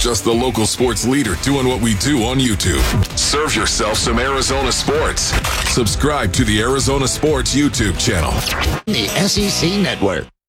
just the local sports leader doing what we do on YouTube. Serve yourself some Arizona sports. Subscribe to the Arizona Sports YouTube channel. The SEC Network.